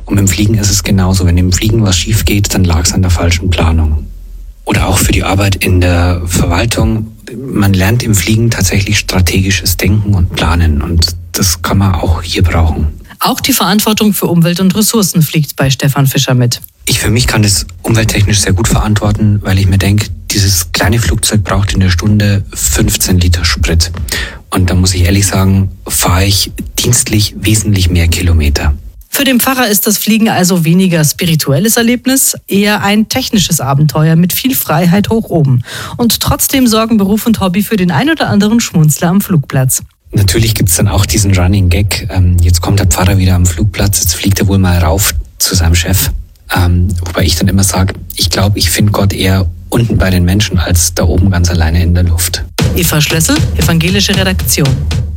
Und mit dem Fliegen ist es genauso. Wenn im Fliegen was schief geht, dann lag es an der falschen Planung. Oder auch für die Arbeit in der Verwaltung. Man lernt im Fliegen tatsächlich strategisches Denken und Planen. Und das kann man auch hier brauchen. Auch die Verantwortung für Umwelt und Ressourcen fliegt bei Stefan Fischer mit. Ich für mich kann das umwelttechnisch sehr gut verantworten, weil ich mir denke, dieses kleine Flugzeug braucht in der Stunde 15 Liter Sprit. Und da muss ich ehrlich sagen, fahre ich dienstlich wesentlich mehr Kilometer. Für den Pfarrer ist das Fliegen also weniger spirituelles Erlebnis, eher ein technisches Abenteuer mit viel Freiheit hoch oben. Und trotzdem sorgen Beruf und Hobby für den ein oder anderen Schmunzler am Flugplatz. Natürlich gibt's dann auch diesen Running Gag. Jetzt kommt der Pfarrer wieder am Flugplatz, jetzt fliegt er wohl mal rauf zu seinem Chef. Wobei ich dann immer sage, ich glaube, ich finde Gott eher unten bei den Menschen als da oben ganz alleine in der Luft. Eva Schlössel, Evangelische Redaktion.